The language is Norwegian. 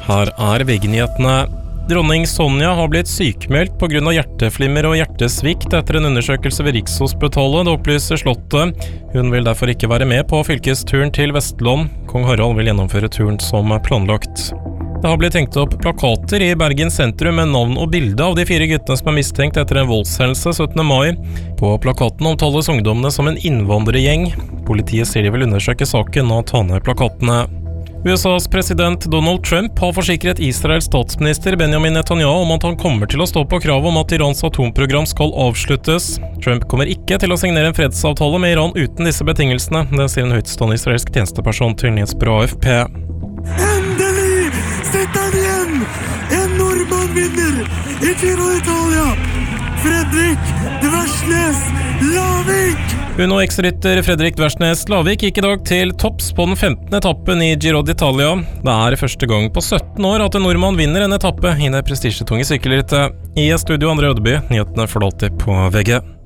Her VG-nyhetene. Dronning Sonja har blitt sykmeldt på grunn av hjerteflimmer og hjertesvikt etter en undersøkelse ved Rikshospitalet, det opplyser Slottet. Hun vil derfor ikke være med på fylkesturen til Vestland. Kong Harald vil gjennomføre turen som planlagt. Det har blitt hengt opp plakater i Bergen sentrum med navn og bilde av de 4 guttene som mistenkt etter en voldshendelse 17. mai. På plakaten omtales ungdommene som en innvandrergjeng. Politiet sier de vil undersøke saken og ta ned plakatene. USAs president Donald Trump har forsikret Israels statsminister Benjamin Netanyahu om at han kommer til å stå på krav om at Irans atomprogram skal avsluttes. Trump kommer ikke til å signere en fredsavtale med Iran uten disse betingelsene, det sier en høytstående israelsk tjenesteperson til nyhetsbyrået AFP. Endelig sitter han igjen! En nordmann vinner i Giro d'Italia! Fredrik Dversnes Lavik! Uno X-rytter Fredrik Dversnes Lavik gikk i dag til topps på den 15. etappen i Giro d'Italia. Det første gang på 17 år at en nordmann vinner en etappe i det prestisjetunge sykkelrittet. I studio André Ødeby, nyhetene får du alltid på VG.